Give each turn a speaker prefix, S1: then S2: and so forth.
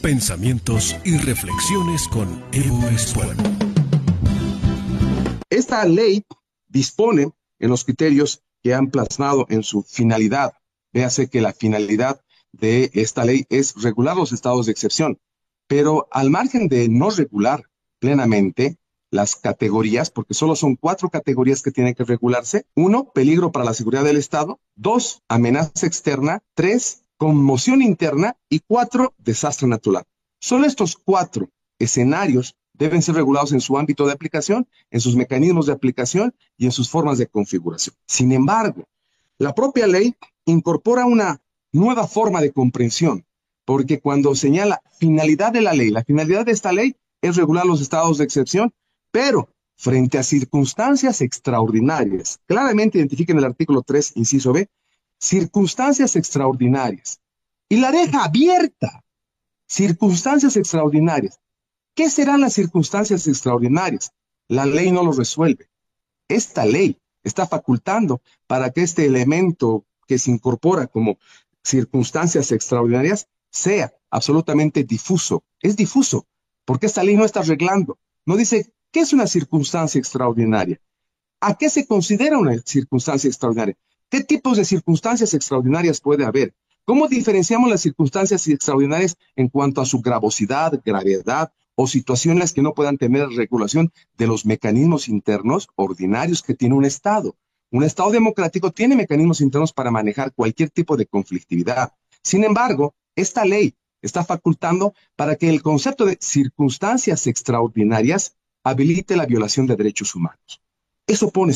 S1: Pensamientos y reflexiones con Evo Espuelo.
S2: Esta ley dispone en los criterios que han plasmado en su finalidad. Véase que la finalidad de esta ley es regular los estados de excepción, pero al margen de no regular plenamente las categorías, porque solo son 4 categorías que tienen que regularse. 1, peligro para la seguridad del Estado. 2, amenaza externa. 3, conmoción interna. Y 4, desastre natural. Solo estos 4 escenarios deben ser regulados en su ámbito de aplicación, en sus mecanismos de aplicación y en sus formas de configuración. Sin embargo, la propia ley incorpora una nueva forma de comprensión, porque cuando señala finalidad de la ley, la finalidad de esta ley es regular los estados de excepción, pero frente a circunstancias extraordinarias, claramente identifica en el artículo 3, inciso B, circunstancias extraordinarias, y la deja abierta. Circunstancias extraordinarias. ¿Qué serán las circunstancias extraordinarias? La ley no lo resuelve. Esta ley está facultando para que este elemento que se incorpora como circunstancias extraordinarias sea absolutamente difuso. Es difuso, porque esta ley no está reglando. No dice, ¿qué es una circunstancia extraordinaria? ¿A qué se considera una circunstancia extraordinaria? ¿Qué tipos de circunstancias extraordinarias puede haber? ¿Cómo diferenciamos las circunstancias extraordinarias en cuanto a su gravosidad, gravedad o situaciones que no puedan tener regulación de los mecanismos internos ordinarios que tiene un Estado? Un Estado democrático tiene mecanismos internos para manejar cualquier tipo de conflictividad. Sin embargo, esta ley está facultando para que el concepto de circunstancias extraordinarias habilite la violación de derechos humanos. Eso pone